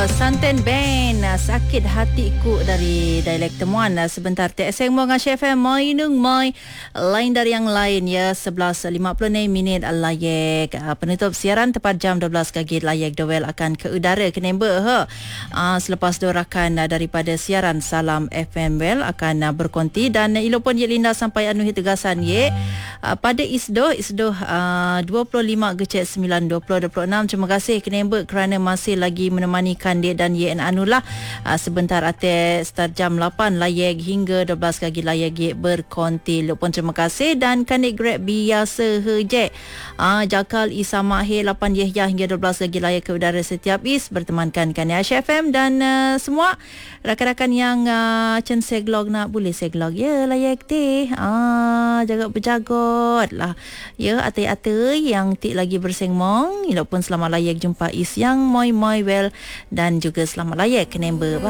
Santen Band Sakit Hatiku dari dialek temuan. Sebentar TSM Monga FM Moi Nung Moi lain dari yang lain ya. 11.56 minit layak penutup siaran tepat jam 12 kaki layak Dowel akan ke udara ke Nember selepas dorakan daripada siaran Salam FM Well akan berkonti dan ilopun ye linda sampai anuhi tegasan ye pada isdoh 25 gecek 9 2026. Terima kasih ke Nember kerana masih lagi menemani Kandik dan Yen Anulah sebentar atas start jam 8 layak hingga 12 kaki layak ye berkonti. Lupun terima kasih dan Kandik Grab biasa hejek Jakal Isa Mahir 8 Yahya hingga 12 kaki layak ke udara setiap is bertemankan Kandik FM dan semua rakan-rakan yang cen seglog nak boleh seglog ya layak teh jaga berjagot lah ya atai-atai yang tik lagi bersengmong. Ilok pun selamat layak jumpa is yang moi well dan juga selamat layak ke Nember.